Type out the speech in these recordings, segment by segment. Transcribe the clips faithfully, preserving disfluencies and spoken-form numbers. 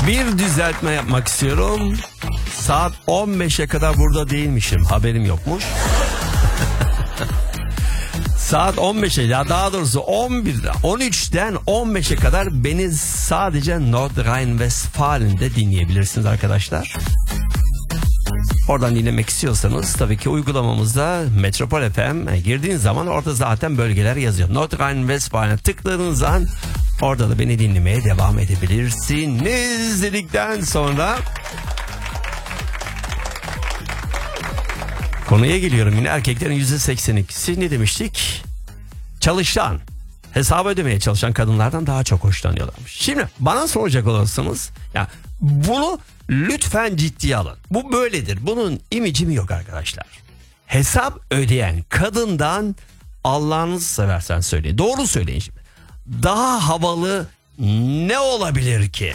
Bir düzeltme yapmak istiyorum. Saat on beşe kadar burada değilmişim. Haberim yokmuş. Saat on beşe, ya daha doğrusu on birde, on üçten on beşe kadar beni sadece Nordrhein-Westfalen'de dinleyebilirsiniz arkadaşlar. Oradan dinlemek istiyorsanız tabii ki uygulamamızda Metropol F M girdiğiniz zaman orada zaten bölgeler yazıyor. Nordrhein-Westfalen'e tıkladığınız an orada da beni dinlemeye devam edebilirsiniz dedikten sonra konuya geliyorum. Yine erkeklerin yüzde seksen ikisi ne demiştik? Çalışan, hesabı ödemeye çalışan kadınlardan daha çok hoşlanıyorlarmış. Şimdi bana soracak olursanız ya bunu lütfen ciddiye alın. Bu böyledir. Bunun imicimi yok arkadaşlar. Hesap ödeyen kadından Allah'ınızı seversen söyleyin. Doğru söyleyin şimdi. Daha havalı ne olabilir ki?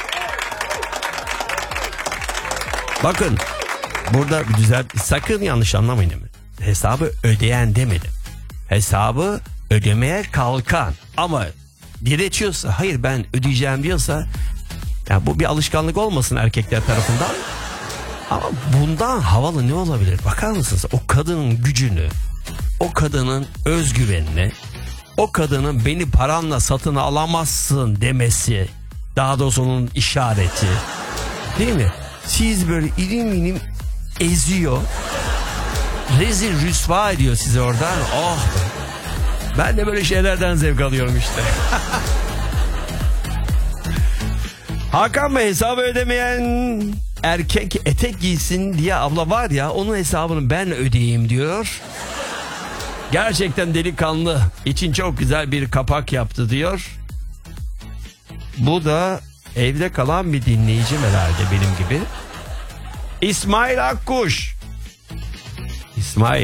Bakın burada güzel, sakın yanlış anlamayın. Hesabı ödeyen demedim. Hesabı ödemeye kalkan ama diretiyorsa, hayır ben ödeyeceğim diyorsa, ya bu bir alışkanlık olmasın erkekler tarafından. Ama bundan havalı ne olabilir? Bakar mısınız? O kadının gücünü, o kadının özgüvenini, o kadının beni paranla satın alamazsın demesi, daha doğrusu onun işareti. Değil mi? Siz böyle ilim ilim eziyor, rezil rüsva ediyor sizi oradan. Oh, ben de böyle şeylerden zevk alıyorum işte. Hakan Bey, hesabı ödemeyen erkek etek giysin diye abla var ya, onun hesabını ben ödeyeyim diyor. Gerçekten delikanlı, için çok güzel bir kapak yaptı diyor. Bu da evde kalan bir dinleyicim herhalde benim gibi. İsmail Akkuş. İsmail.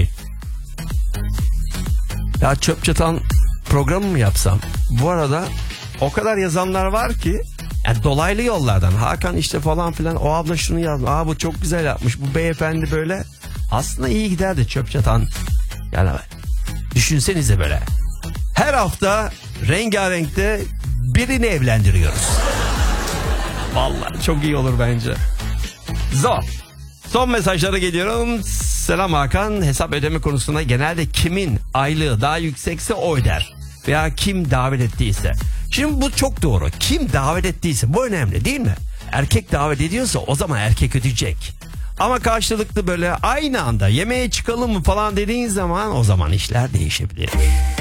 Ya çöp çatan programı mı yapsam? Bu arada o kadar yazanlar var ki, yani dolaylı yollardan Hakan işte falan filan, o abla şunu yazmış, aa bu çok güzel yapmış, bu beyefendi böyle, aslında iyi giderdi çöp çatan. Yani düşünsenize böyle her hafta rengarenkte birini evlendiriyoruz. Vallahi çok iyi olur bence. Zor. Son mesajlara geliyorum. Selam Hakan, hesap ödeme konusunda genelde kimin aylığı daha yüksekse o öder. Veya kim davet ettiyse. Şimdi bu çok doğru. Kim davet ettiyse bu önemli değil mi? Erkek davet ediyorsa o zaman erkek ödeyecek. Ama karşılıklı böyle aynı anda yemeğe çıkalım mı falan dediğin zaman, o zaman işler değişebilir.